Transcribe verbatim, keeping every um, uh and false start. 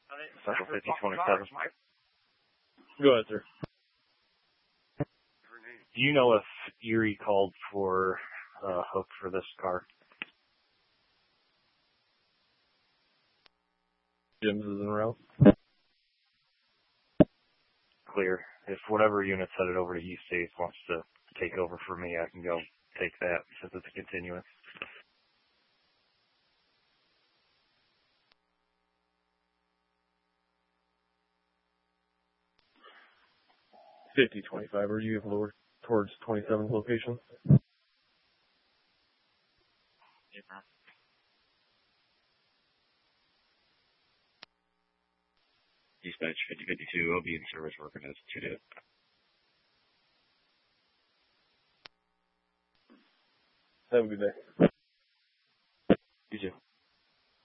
Central fifty twenty-seven. Go ahead, sir. Do you know if Erie called for a uh, hook for this car? Jim's is en route. Clear. If whatever unit set it over to East States wants to take over for me, I can go take that since it's a continuous. fifty twenty-five, are you lower towards twenty-seven's location? Yeah. Dispatch fifty fifty-two, I'll be in service working as two days. Have a good day.